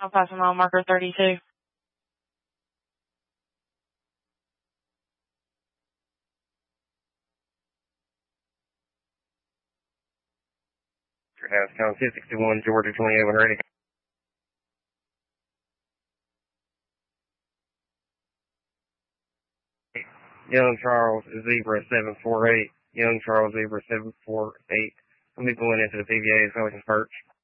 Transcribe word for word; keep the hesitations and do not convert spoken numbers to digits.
I'll pass a mile marker thirty-two. House Town two sixty-one, Georgia twenty-eight, when ready. Young Charles, Zebra seven four eight. Young Charles, Zebra seven four eight. I'll be pulling into the P V A, so we can search.